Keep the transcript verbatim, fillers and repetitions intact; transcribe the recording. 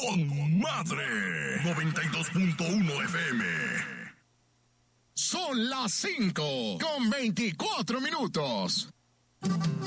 con madre. noventa y dos punto uno F M. Son las cinco con veinticuatro minutos.